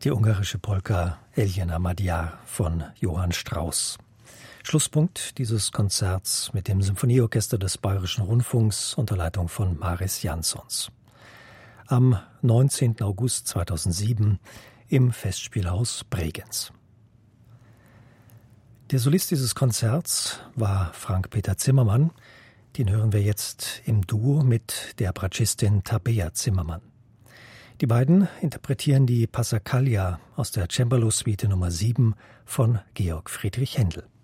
Die ungarische Polka Elena Magyar von Johann Strauss. Schlusspunkt dieses Konzerts mit dem Symphonieorchester des Bayerischen Rundfunks unter Leitung von Mariss Jansons. Am 19. August 2007 im Festspielhaus Bregenz. Der Solist dieses Konzerts war Frank-Peter Zimmermann. Den hören wir jetzt im Duo mit der Bratschistin Tabea Zimmermann. Die beiden interpretieren die Passacaglia aus der Cembalo-Suite Nummer 7 von Georg Friedrich Händel.